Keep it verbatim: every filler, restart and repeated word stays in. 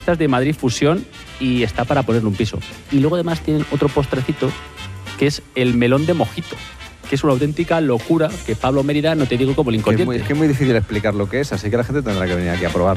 de Madrid Fusión y está para ponerle un piso. Y luego además tienen otro postrecito que es el melón de mojito, que es una auténtica locura que Pablo Mérida no te digo como el Es muy, incondiente. es que es muy difícil explicar lo que es, así que la gente tendrá que venir aquí a probar.